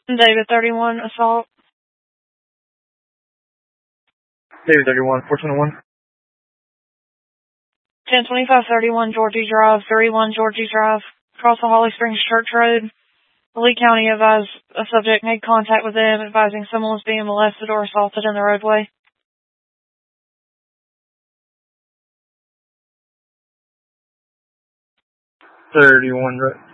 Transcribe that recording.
David 31, assault. David 31, 1401. 102531 Georgie Drive, 31 Georgie Drive, across the Holly Springs Church Road. Lee County advised a subject made contact with them, advising someone was being molested or assaulted in the roadway. 31, right.